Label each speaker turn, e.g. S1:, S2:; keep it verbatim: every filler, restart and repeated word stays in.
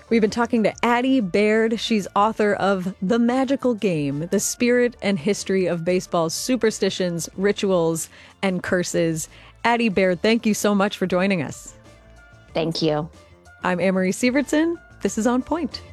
S1: We've been talking to Addie Baird. She's author of The Magical Game, The Spirit and History of Baseball's Superstitions, Rituals, and Curses. Addie Baird, thank you so much for joining us.
S2: Thank you.
S1: I'm Anne-Marie Sievertson. This is On Point.